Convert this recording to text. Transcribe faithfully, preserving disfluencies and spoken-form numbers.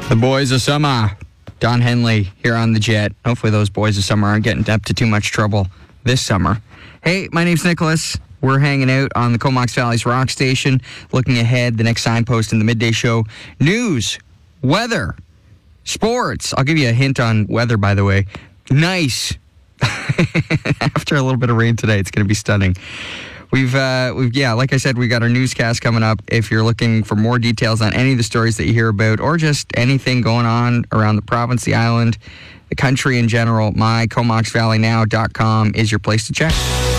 The boys of summer. Don Henley here on the Jet. Hopefully those boys of summer aren't getting up to too much trouble this summer. Hey, my name's Nicholas. We're hanging out on the Comox Valley's Rock Station, looking ahead, the next signpost in the midday show. News, weather, sports. I'll give you a hint on weather, by the way. Nice. After a little bit of rain today, it's going to be stunning. We've, uh, we've, yeah, like I said, we got our newscast coming up. If you're looking for more details on any of the stories that you hear about, or just anything going on around the province, the island, the country in general, my comox valley now dot com is your place to check.